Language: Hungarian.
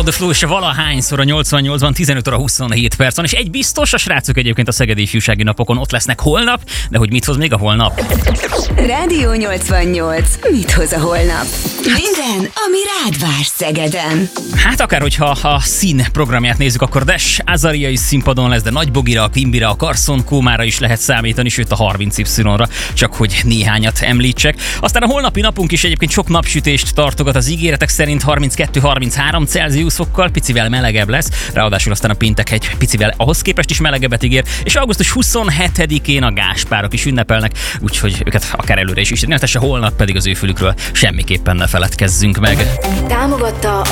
the Flow, és valahányszor a 88-ban 15 óra 27 perc van, és egy biztos, a srácok egyébként a Szegedi Ifjúsági Napokon ott lesznek holnap, de hogy mit hoz még a holnap? Rádió 88. Mit hoz a holnap? Minden, ami rád vár Szegeden. Hát akár, hogyha a szín programját nézzük, akkor Dash Azaria is színpadon lesz, de Nagy Bogira, a Quimbira, a Carson Kómára is lehet számítani, sőt a 30Y-ra, csak hogy néhányat említsek. Aztán a holnapi napunk is egyébként sok napsütést tartogat, az ígéretek szerint 32-33 Celsius fokkal, picivel melegebb lesz, ráadásul aztán a péntek egy picivel ahhoz képest is melegebbet ígér, és augusztus 27-én a gáspárok is ünnepelnek, úgyhogy őket akár előre is ismerni, holnap pedig az ő fülükről semmiképpen ne feledkezzünk meg. Támogatta